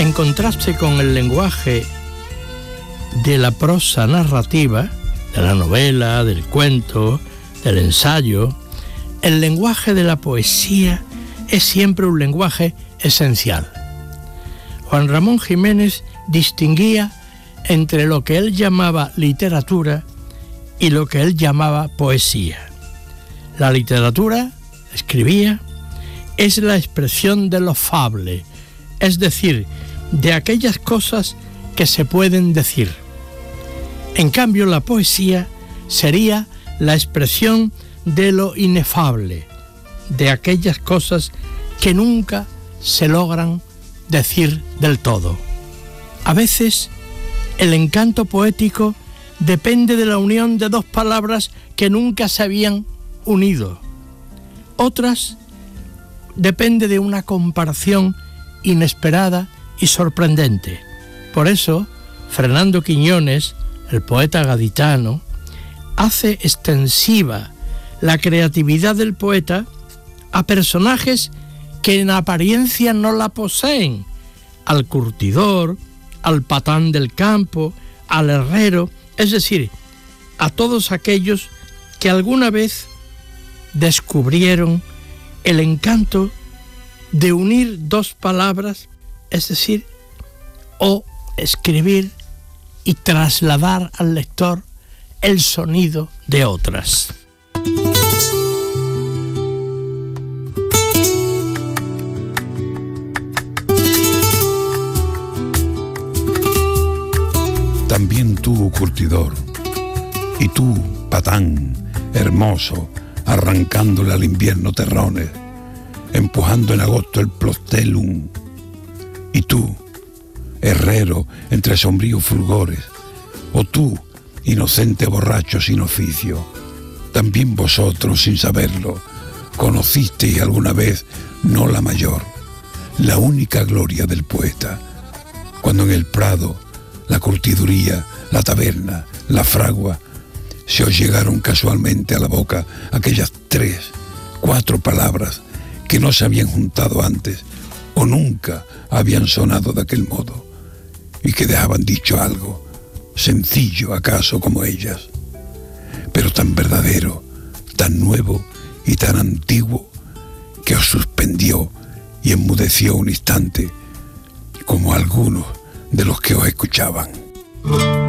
En contraste con el lenguaje de la prosa narrativa, de la novela, del cuento, del ensayo, el lenguaje de la poesía es siempre un lenguaje esencial. Juan Ramón Jiménez distinguía entre lo que él llamaba literatura y lo que él llamaba poesía. La literatura, escribía, es la expresión de lo fable, es decir, de aquellas cosas que se pueden decir. En cambio, la poesía sería la expresión de lo inefable, de aquellas cosas que nunca se logran decir del todo. A veces, el encanto poético depende de la unión de dos palabras que nunca se habían unido. Otras, depende de una comparación inesperada y sorprendente. Por eso, Fernando Quiñones, el poeta gaditano, hace extensiva la creatividad del poeta a personajes que en apariencia no la poseen: al curtidor, al patán del campo, al herrero, es decir, a todos aquellos que alguna vez descubrieron el encanto de unir dos palabras, es decir, o escribir y trasladar al lector el sonido de otras. También tú, curtidor, y tú, patán, hermoso, arrancándole al invierno terrones, empujando en agosto el prostelum, y tú, herrero entre sombríos fulgores, o tú, inocente borracho sin oficio, también vosotros, sin saberlo, conocisteis alguna vez no la mayor, la única gloria del poeta, cuando en el prado, la curtiduría, la taberna, la fragua, se os llegaron casualmente a la boca aquellas 3, 4 palabras que no se habían juntado antes o nunca habían sonado de aquel modo, y que dejaban dicho algo, sencillo acaso como ellas, pero tan verdadero, tan nuevo y tan antiguo, que os suspendió y enmudeció un instante, como algunos de los que os escuchaban.